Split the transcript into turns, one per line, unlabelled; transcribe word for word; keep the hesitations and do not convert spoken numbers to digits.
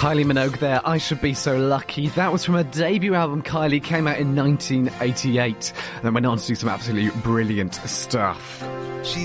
Kylie Minogue there, I Should Be So Lucky. That was from her debut album, Kylie, came out in nineteen eighty-eight, and then went on to do some absolutely brilliant stuff.